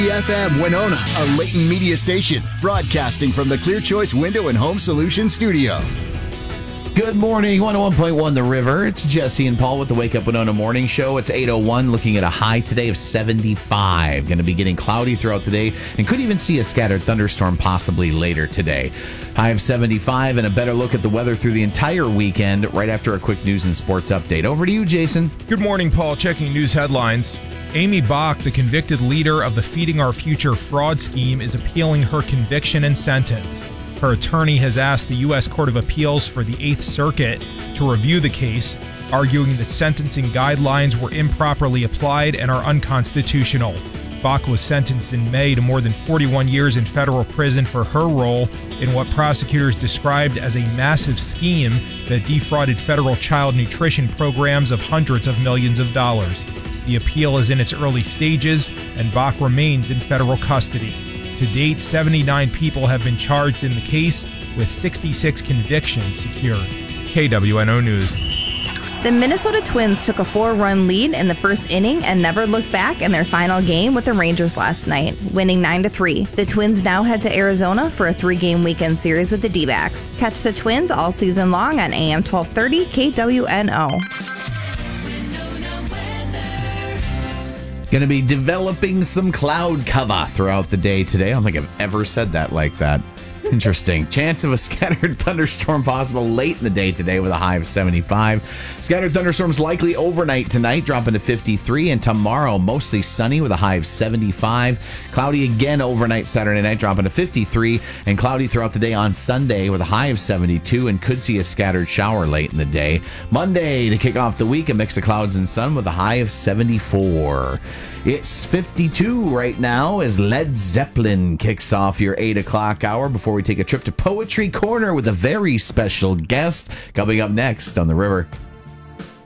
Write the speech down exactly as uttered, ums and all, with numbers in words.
F M Winona, a Leighton Media station, broadcasting from the Clear Choice Window and Home Solutions studio. Good morning, one oh one point one The River. It's Jesse and Paul with the Wake Up Winona Morning Show. It's eight oh one, looking at a high today of seventy-five. Going to be getting cloudy throughout the day and could even see a scattered thunderstorm possibly later today. High of seventy-five, and a better look at the weather through the entire weekend right after a quick news and sports update. Over to you, Jason. Good morning, Paul. Checking news headlines. Amy Bach, the convicted leader of the Feeding Our Future fraud scheme, is appealing her conviction and sentence. Her attorney has asked the U S Court of Appeals for the Eighth Circuit to review the case, arguing that sentencing guidelines were improperly applied and are unconstitutional. Bach was sentenced in May to more than forty-one years in federal prison for her role in what prosecutors described as a massive scheme that defrauded federal child nutrition programs of hundreds of millions of dollars. The appeal is in its early stages, and Bach remains in federal custody. To date, seventy-nine people have been charged in the case, with sixty-six convictions secured. K W N O News. The Minnesota Twins took a four-run lead in the first inning and never looked back in their final game with the Rangers last night, winning nine to three. The Twins now head to Arizona for a three-game weekend series with the D-backs. Catch the Twins all season long on A M twelve thirty K W N O. Going to be developing some cloud cover throughout the day today. I don't think I've ever said that like that. Interesting. Chance of a scattered thunderstorm possible late in the day today with a high of seventy-five. Scattered thunderstorms likely overnight tonight, dropping to fifty-three. And tomorrow, mostly sunny with a high of seventy-five. Cloudy again overnight Saturday night, dropping to fifty-three. And cloudy throughout the day on Sunday with a high of seventy-two. And could see a scattered shower late in the day. Monday, to kick off the week, a mix of clouds and sun with a high of seventy-four. It's fifty-two right now as Led Zeppelin kicks off your eight o'clock hour before we take a trip to Poetry Corner with a very special guest coming up next on The River.